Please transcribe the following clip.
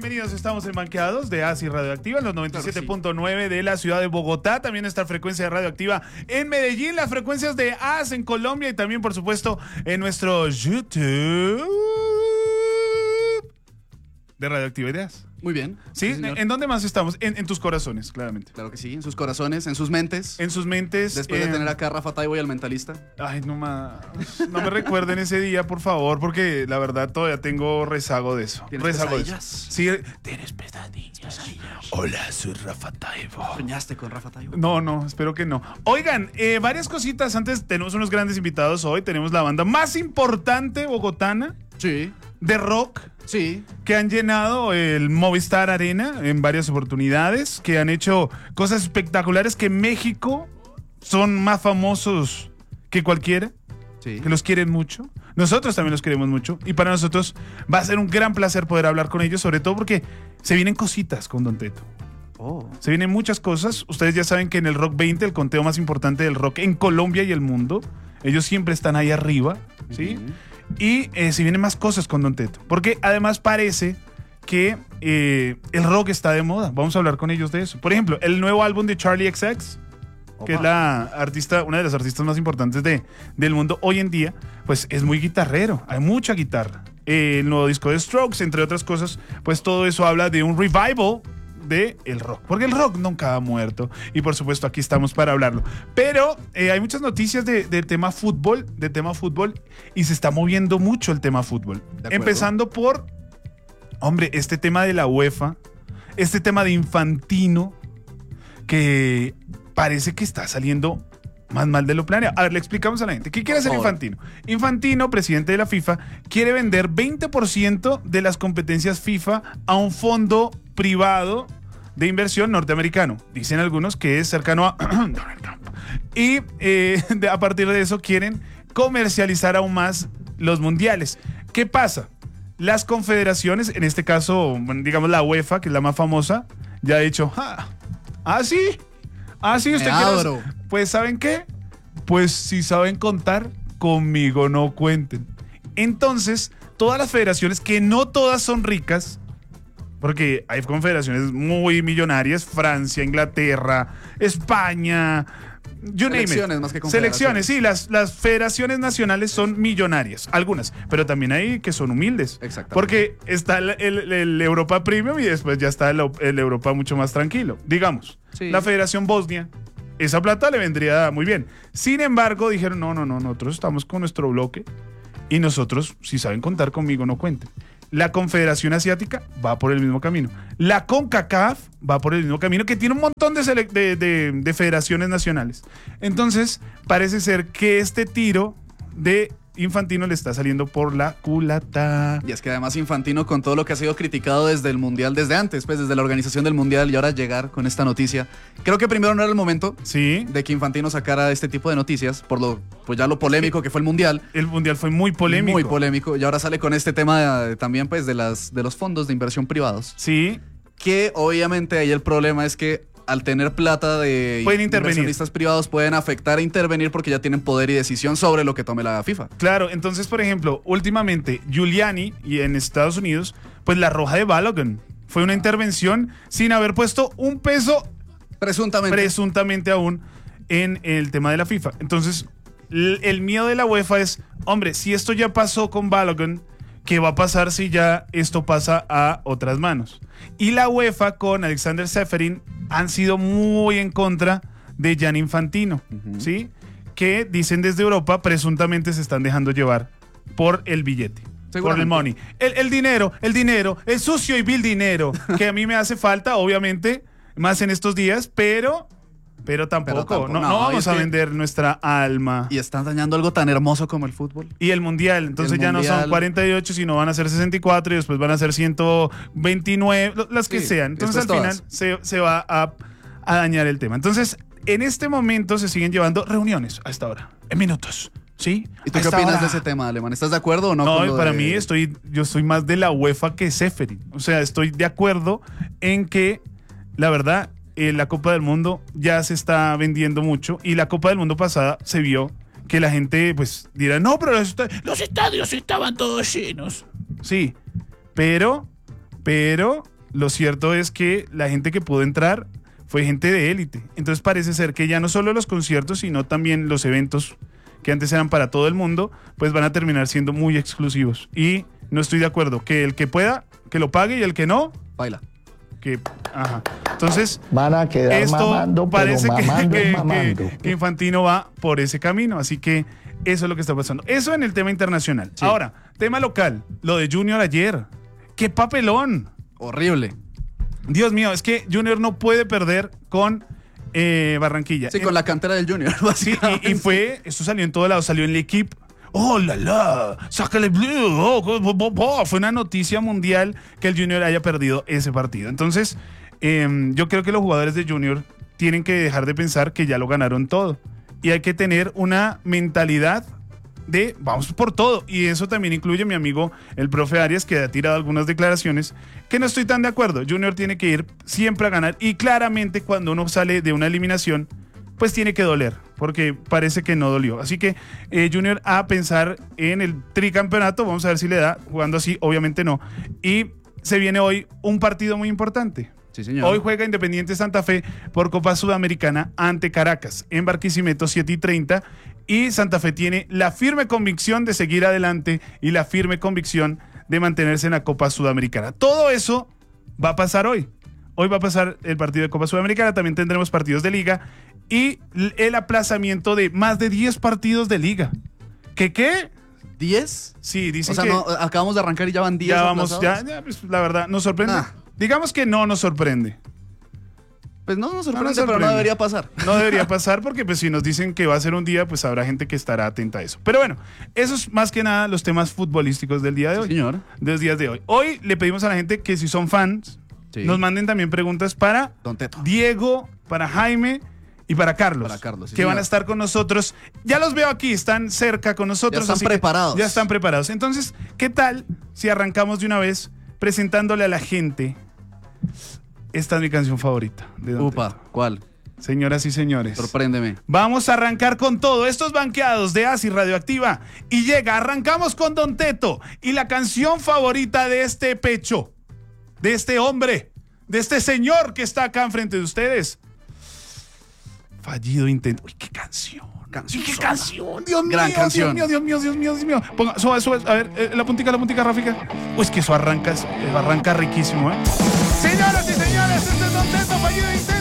bienvenidos. Estamos en Banqueados de ASI Radioactiva en los 97.9 de la ciudad de Bogotá. También está frecuencia de Radioactiva en Medellín, las frecuencias de AS en Colombia y también, por supuesto, en nuestro YouTube de Radioactiva Ideas. Muy bien. ¿Sí? ¿En dónde más estamos? En tus corazones, claramente. Claro que sí, en sus corazones, en sus mentes. En sus mentes. Después de tener acá a Rafa Taibo y al mentalista. Ay, no me recuerden ese día, por favor, porque la verdad todavía tengo rezago de eso. ¿Tienes Rezago de eso. pesadillas? Sí, ¿tienes pesadillas? Hola, soy Rafa Taibo. ¿Soñaste con Rafa Taibo? No, espero que no. Oigan, varias cositas. Antes tenemos unos grandes invitados hoy. Tenemos la banda más importante bogotana Sí. de rock Sí. que han llenado el Movistar Arena en varias oportunidades, que han hecho cosas espectaculares, que en México son más famosos que cualquiera, Sí. que los quieren mucho. Nosotros también los queremos mucho y para nosotros va a ser un gran placer poder hablar con ellos, sobre todo porque se vienen cositas con Don Teto. Oh. Se vienen muchas cosas. Ustedes ya saben que en el Rock 20, el conteo más importante del rock en Colombia y el mundo, ellos siempre están ahí arriba, ¿sí? Y se vienen más cosas con Don Teto. Porque además parece que el rock está de moda. Vamos a hablar con ellos de eso. Por ejemplo, el nuevo álbum de Charlie XX, que es la artista, una de las artistas más importantes del mundo hoy en día, pues es muy guitarrero. Hay mucha guitarra. El nuevo disco de Strokes, entre otras cosas, pues todo eso habla de un revival de el rock, porque el rock nunca ha muerto y por supuesto aquí estamos para hablarlo, pero hay muchas noticias de tema fútbol y se está moviendo mucho el tema fútbol, empezando por, hombre, este tema de la UEFA, este tema de Infantino, que parece que está saliendo más mal de lo planeado. A ver, le explicamos a la gente. ¿Qué quiere hacer Infantino? Infantino, presidente de la FIFA, quiere vender 20% de las competencias FIFA a un fondo privado de inversión norteamericano. Dicen algunos que es cercano a Donald Trump. Y a partir de eso quieren comercializar aún más los mundiales. ¿Qué pasa? Las confederaciones, en este caso, digamos la UEFA, que es la más famosa, ya ha dicho, sí, usted quiere. Pues, ¿saben qué? Pues si saben contar, conmigo no cuenten. Entonces, todas las federaciones, que no todas son ricas, porque hay confederaciones muy millonarias, Francia, Inglaterra, España, you name it. Selecciones más que confederaciones. Selecciones, sí, las federaciones nacionales son millonarias, algunas, pero también hay que son humildes. Exactamente. Porque está el Europa Premium y después ya está el Europa mucho más tranquilo. Digamos, Sí. la Federación Bosnia, esa plata le vendría muy bien. Sin embargo, dijeron, no, nosotros estamos con nuestro bloque y nosotros, si saben contar conmigo, no cuenten. La Confederación Asiática va por el mismo camino. La CONCACAF va por el mismo camino, que tiene un montón de federaciones nacionales. Entonces, parece ser que este tiro de Infantino le está saliendo por la culata. Y es que además Infantino, con todo lo que ha sido criticado desde el Mundial, desde antes, pues desde la organización del Mundial, y ahora llegar con esta noticia, creo que primero no era el momento Sí. de que Infantino sacara este tipo de noticias, por lo lo polémico que fue el Mundial. El Mundial fue muy polémico. Muy polémico. Y ahora sale con este tema también pues de los fondos de inversión privados. Sí. Que obviamente ahí el problema es que al tener plata de Pueden intervenir. inversionistas privados pueden afectar e intervenir porque ya tienen poder y decisión sobre lo que tome la FIFA. Claro, entonces, por ejemplo, últimamente Giuliani y en Estados Unidos, pues la roja de Balogun fue una intervención sin haber puesto un peso presuntamente aún en el tema de la FIFA. Entonces, el miedo de la UEFA es, hombre, si esto ya pasó con Balogun, ¿qué va a pasar si ya esto pasa a otras manos? Y la UEFA con Alexander Seferin han sido muy en contra de Gianni Infantino, ¿sí? Que dicen desde Europa presuntamente se están dejando llevar por el billete, por el money. El dinero, el sucio y vil dinero, que a mí me hace falta, obviamente, más en estos días, pero tampoco, no vamos a vender nuestra alma. Y están dañando algo tan hermoso como el fútbol. Y el mundial, entonces ya no son 48, sino van a ser 64 y después van a ser 129, las que sean. Entonces al final se va a dañar el tema. Entonces, en este momento se siguen llevando reuniones a esta hora, en minutos. ¿Sí? ¿Y tú qué opinas de ese tema, Alemán? ¿Estás de acuerdo o no? No, para mí yo soy más de la UEFA que Seferin. O sea, estoy de acuerdo en que, la verdad, la Copa del Mundo ya se está vendiendo mucho y la Copa del Mundo pasada se vio que la gente pues dirá, no, pero los estadios estaban todos llenos. Sí, pero lo cierto es que la gente que pudo entrar fue gente de élite. Entonces parece ser que ya no solo los conciertos, sino también los eventos que antes eran para todo el mundo, pues van a terminar siendo muy exclusivos. Y no estoy de acuerdo. Que el que pueda, que lo pague, y el que no, baila. que... Ajá. Entonces, van a quedar esto mamando, parece pero mamando, mamando. que Infantino va por ese camino. Así que eso es lo que está pasando. Eso en el tema internacional. Sí. Ahora, tema local. Lo de Junior ayer. ¡Qué papelón! Horrible. Dios mío, es que Junior no puede perder con Barranquilla. Sí, con la cantera del Junior, Sí, básicamente. y fue, esto salió en todo lado, salió en el equipo. ¡Oh, la! ¡Sácale blue! Oh, fue una noticia mundial que el Junior haya perdido ese partido. Entonces, yo creo que los jugadores de Junior tienen que dejar de pensar que ya lo ganaron todo. Y hay que tener una mentalidad de vamos por todo. Y eso también incluye a mi amigo el profe Arias, que ha tirado algunas declaraciones que no estoy tan de acuerdo. Junior tiene que ir siempre a ganar. Y claramente cuando uno sale de una eliminación, pues tiene que doler, porque parece que no dolió. Así que Junior a pensar en el tricampeonato, vamos a ver si le da, jugando así, obviamente no. Y se viene hoy un partido muy importante. Sí, señor. Hoy juega Independiente Santa Fe por Copa Sudamericana ante Caracas, en Barquisimeto 7:30, y Santa Fe tiene la firme convicción de seguir adelante y la firme convicción de mantenerse en la Copa Sudamericana. Todo eso va a pasar hoy. Hoy va a pasar el partido de Copa Sudamericana, también tendremos partidos de Liga y el aplazamiento de más de 10 partidos de Liga. ¿Qué? ¿10? Sí, dicen O sea, que no, acabamos de arrancar y ya van 10 ya vamos, aplazados. ya, pues, la verdad, ¿nos sorprende? Nah. Digamos que no nos sorprende. Pues no nos sorprende, nos pero no sorprende. debería pasar. No debería pasar porque pues si nos dicen que va a ser un día, pues habrá gente que estará atenta a eso. Pero bueno, eso es más que nada los temas futbolísticos del día de hoy. Sí, señor. De los días de hoy. Hoy le pedimos a la gente que si son fans, Sí. nos manden también preguntas para Don Teto. Diego, para Jaime y para Carlos. Para Carlos, sí, que van señor. a estar con nosotros. Ya los veo aquí, están cerca con nosotros. Ya están así que preparados. ya están preparados. Entonces, ¿qué tal si arrancamos de una vez presentándole a la gente? Esta es mi canción favorita de Don Upa, Teto. ¿cuál? Señoras y señores. Sorpréndeme. Vamos a arrancar con todo. Estos banqueados de ASI Radioactiva. Y llega, arrancamos con Don Teto. Y la canción favorita de este pecho, de este hombre, de este señor que está acá enfrente de ustedes. Fallido intento. Uy, qué canción. ¡Qué canción! Dios mío, Gran canción. Dios mío. Ponga, sube. A ver, la puntica, Ráfica. Uy, es que eso arranca riquísimo, ¿eh? Señoras y señores, este es Don Teto, Fallido intento.